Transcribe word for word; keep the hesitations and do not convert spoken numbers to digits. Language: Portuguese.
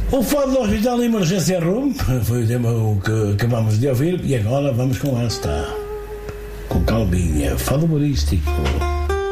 O fado do Hospital de Emergência Room foi o tema que acabamos de ouvir e agora vamos com esta, com calminha, fado humorístico.